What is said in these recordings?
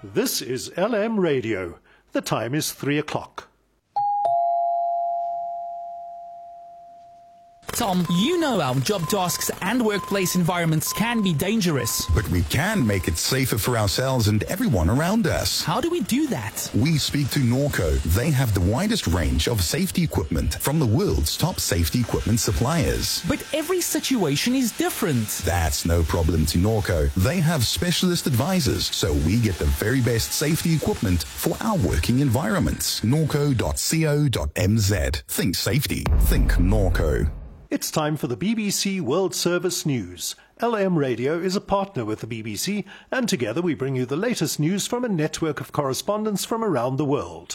This is LM Radio. The time is 3 o'clock. Tom, you know our job tasks and workplace environments can be dangerous. But we can make it safer for ourselves and everyone around us. How do we do that? We speak to Norco. They have the widest range of safety equipment from the world's top safety equipment suppliers. But every situation is different. That's no problem to Norco. They have specialist advisors, so we get the very best safety equipment for our working environments. Norco.co.mz. Think safety. Think Norco. It's time for the BBC World Service News. LM Radio is a partner with the BBC, and together we bring you the latest news from a network of correspondents from around the world.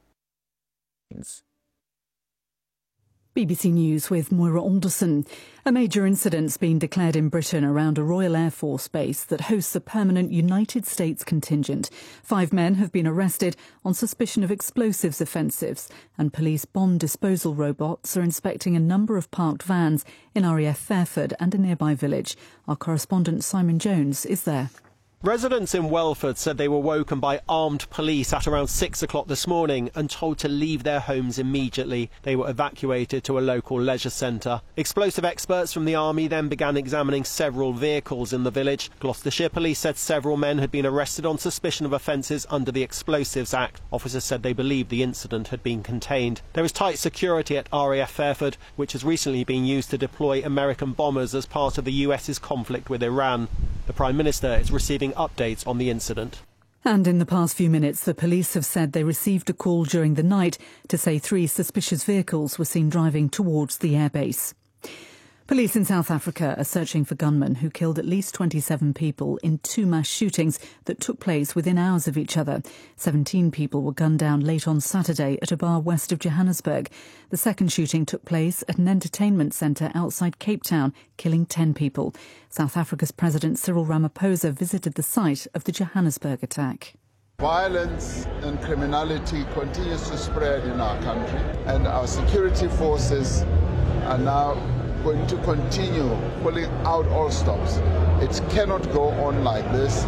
BBC News with Moira Alderson. A major incident's been declared in Britain around a Royal Air Force base that hosts a permanent United States contingent. 5 men have been arrested on suspicion of explosives offensives, and police bomb disposal robots are inspecting a number of parked vans in RAF Fairford and a nearby village. Our correspondent Simon Jones is there. Residents in Welford said they were woken by armed police at around 6 o'clock this morning and told to leave their homes immediately. They were evacuated to a local leisure centre. Explosive experts from the army then began examining several vehicles in the village. Gloucestershire police said several men had been arrested on suspicion of offences under the Explosives Act. Officers said they believed the incident had been contained. There is tight security at RAF Fairford, which has recently been used to deploy American bombers as part of the US's conflict with Iran. The Prime Minister is receiving updates on the incident. And in the past few minutes, the police have said they received a call during the night to say 3 suspicious vehicles were seen driving towards the airbase. Police in South Africa are searching for gunmen who killed at least 27 people in 2 mass shootings that took place within hours of each other. 17 people were gunned down late on Saturday at a bar west of Johannesburg. The second shooting took place at an entertainment centre outside Cape Town, killing 10 people. South Africa's President Cyril Ramaphosa visited the site of the Johannesburg attack. Violence and criminality continues to spread in our country, and our security forces are now going to continue pulling out all stops. It cannot go on like this,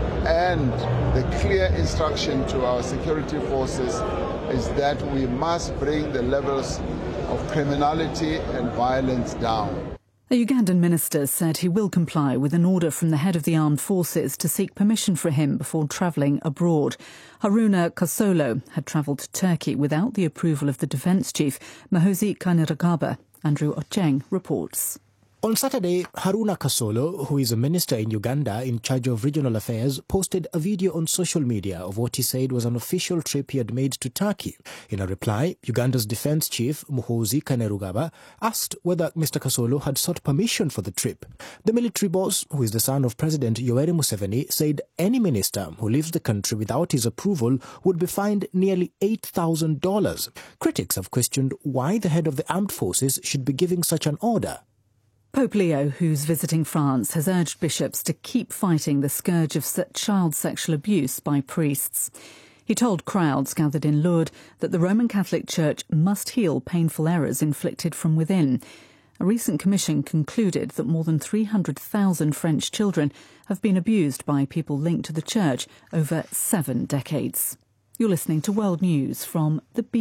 and the clear instruction to our security forces is that we must bring the levels of criminality and violence down. A Ugandan minister said he will comply with an order from the head of the armed forces to seek permission for him before travelling abroad. Haruna Kasolo had travelled to Turkey without the approval of the defence chief, Muhoozi Kainerugaba. Andrew Ocheng reports. On Saturday, Haruna Kasolo, who is a minister in Uganda in charge of regional affairs, posted a video on social media of what he said was an official trip he had made to Turkey. In a reply, Uganda's defence chief, Muhoozi Kainerugaba, asked whether Mr. Kasolo had sought permission for the trip. The military boss, who is the son of President Yoweri Museveni, said any minister who leaves the country without his approval would be fined nearly $8,000. Critics have questioned why the head of the armed forces should be giving such an order. Pope Leo, who's visiting France, has urged bishops to keep fighting the scourge of child sexual abuse by priests. He told crowds gathered in Lourdes that the Roman Catholic Church must heal painful errors inflicted from within. A recent commission concluded that more than 300,000 French children have been abused by people linked to the Church over 7 decades. You're listening to World News from the BBC.